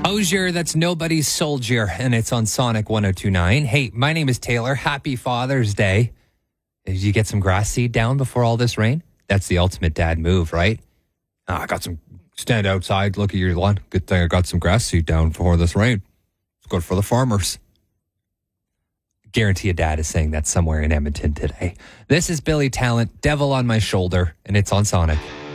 Hosier, that's Nobody's Soldier, and it's on Sonic 102.9. Hey, my name is Taylor. Happy Father's Day. Did you get some grass seed down before all this rain? That's the ultimate dad move, right? I got some, stand outside, look at your lawn. Good thing I got some grass seed down before this rain. It's good for the farmers. Guarantee a dad is saying that somewhere in Edmonton today. This is Billy Talent, Devil on My Shoulder, and it's on Sonic.